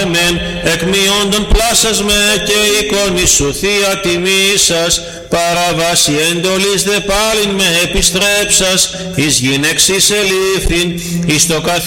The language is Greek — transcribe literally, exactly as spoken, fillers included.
εμεν εκ μειόντων πλάσας με και εικόνη σου θεία τιμήσας, παραβάση εντολής δε πάλιν με επιστρέψας, εις γυναίξης ελήφθην, εις το καθ